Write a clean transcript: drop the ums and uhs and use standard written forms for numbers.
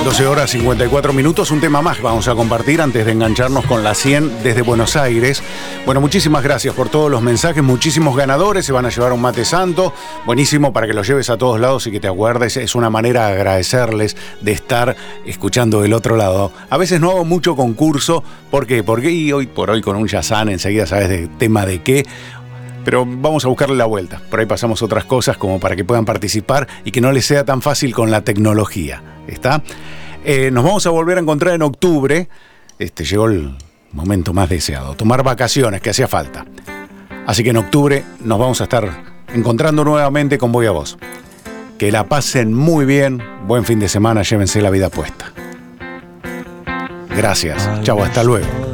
12 horas 54 minutos, un tema más vamos a compartir antes de engancharnos con la 100 desde Buenos Aires. Bueno, muchísimas gracias por todos los mensajes, muchísimos ganadores, se van a llevar un mate santo, buenísimo para que lo lleves a todos lados y que te acuerdes, es una manera de agradecerles de estar escuchando del otro lado. A veces no hago mucho concurso, ¿por qué? Porque hoy por hoy con un Yazán enseguida sabes de tema de qué. Pero vamos a buscarle la vuelta. Por ahí pasamos otras cosas como para que puedan participar y que no les sea tan fácil con la tecnología. ¿Está? Nos vamos a volver a encontrar en octubre. Llegó el momento más deseado. Tomar vacaciones, que hacía falta. Así que en octubre nos vamos a estar encontrando nuevamente con Voy a Vos. Que la pasen muy bien. Buen fin de semana. Llévense la vida puesta. Gracias. Chau, hasta luego.